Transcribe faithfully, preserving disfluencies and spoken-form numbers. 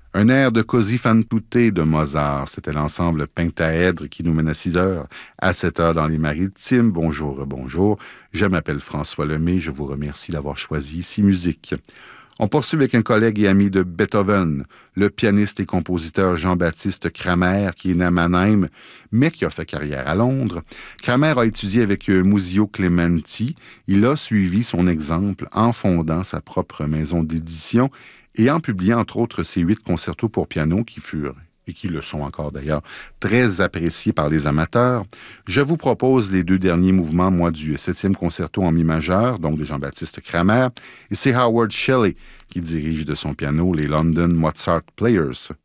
Un air de Così fan tutte de Mozart. C'était l'ensemble Pentaèdre qui nous mène à six heures, à sept heures dans les Maritimes. Bonjour, bonjour. Je m'appelle François Lemay. Je vous remercie d'avoir choisi Ici Musique. On poursuit avec un collègue et ami de Beethoven, le pianiste et compositeur Jean-Baptiste Cramer, qui est né à Mannheim, mais qui a fait carrière à Londres. Cramer a étudié avec Muzio Clementi. Il a suivi son exemple en fondant sa propre maison d'édition et en publiant entre autres ses huit concertos pour piano qui furent, et qui le sont encore d'ailleurs, très appréciés par les amateurs. Je vous propose les deux derniers mouvements, moi, du septième concerto en mi majeur, donc de Jean-Baptiste Cramer, et c'est Howard Shelley qui dirige de son piano les London Mozart Players.